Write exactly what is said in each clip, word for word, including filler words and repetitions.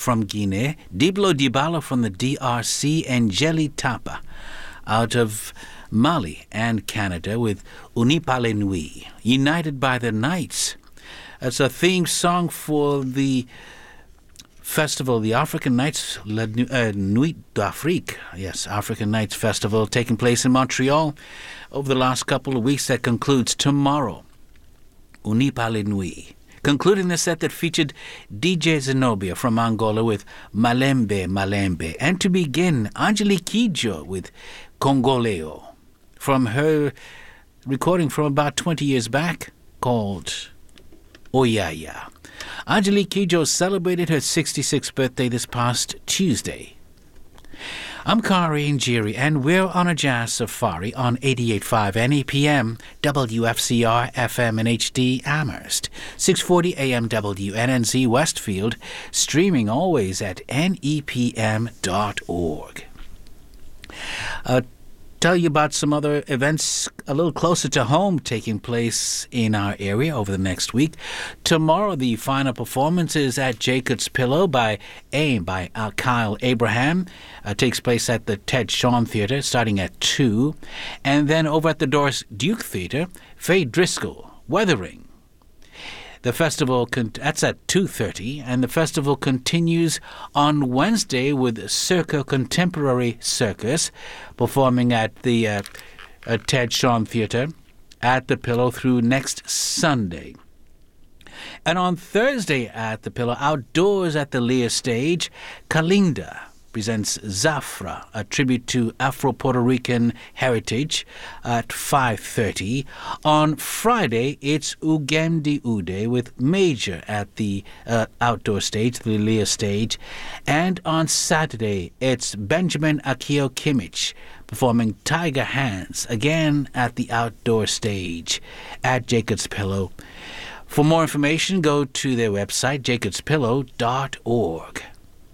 from Guinea, Diblo Dibala from the D R C, and Jelly Tapa out of Mali and Canada with Unipale Nui, United by the Nights. It's a theme song for the festival, the African Nights, La uh, Nuit d'Afrique, yes, African Nights Festival taking place in Montreal over the last couple of weeks that concludes tomorrow. Unipale Nui. Concluding the set that featured D J Zenobia from Angola with Malembe Malembe. And to begin, Angelique Kidjo with Congoleo from her recording from about twenty years back called Oyaya. Angelique Kidjo celebrated her sixty-sixth birthday this past Tuesday. I'm Kari Njiri, and we're on a jazz safari on eighty-eight point five N E P M, W F C R F M and H D Amherst, six forty A M W N N Z Westfield, streaming always at N E P M dot org. Uh, tell you about some other events a little closer to home taking place in our area over the next week. Tomorrow, the final performance is at Jacob's Pillow by AIM by uh, Kyle Abraham. Uh, takes place at the Ted Shawn Theatre starting at two. And then over at the Doris Duke Theatre, Faye Driscoll, Weathering. The festival, con- that's at two thirty, and the festival continues on Wednesday with Circa Contemporary Circus, performing at the uh, uh, Ted Shawn Theatre at the Pillow through next Sunday. And on Thursday at the Pillow, outdoors at the Lear Stage, Kalinda presents Zafra, a tribute to Afro-Puerto Rican heritage, at five thirty. On Friday, it's Ugemdi Ude with Major at the uh, outdoor stage, the Lear Stage. And on Saturday, it's Benjamin Akio Kimmich performing Tiger Hands, again at the outdoor stage at Jacob's Pillow. For more information, go to their website, jacobs pillow dot org.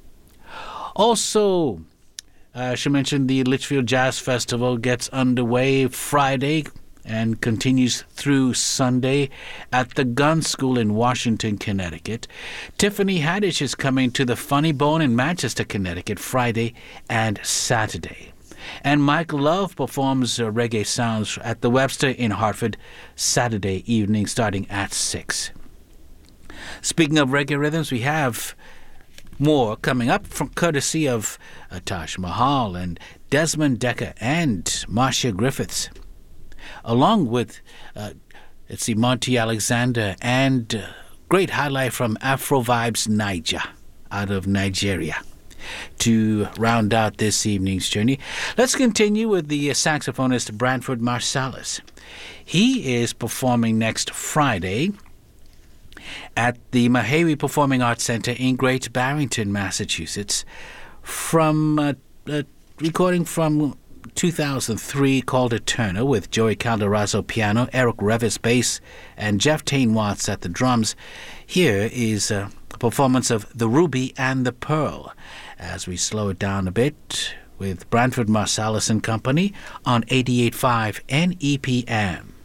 Also, uh, I should mention the Litchfield Jazz Festival gets underway Friday and continues through Sunday at the Gun School in Washington, Connecticut. Tiffany Haddish is coming to the Funny Bone in Manchester, Connecticut, Friday and Saturday. And Mike Love performs uh, reggae sounds at the Webster in Hartford Saturday evening starting at six. Speaking of reggae rhythms, we have more coming up from courtesy of uh, Taj Mahal and Desmond Decker and Marcia Griffiths, along with, uh, let's see, Monty Alexander and uh, great highlight from Afro Vibes Niger out of Nigeria to round out this evening's journey. Let's continue with the uh, saxophonist Branford Marsalis. He is performing next Friday at the Meharry Performing Arts Center in Great Barrington, Massachusetts, from uh, a recording from two thousand three called Eterna with Joey Calderazzo piano, Eric Revis bass, and Jeff Tain Watts at the drums. Here is a performance of The Ruby and the Pearl as we slow it down a bit with Branford Marsalis and Company on eighty-eight point five N E P M.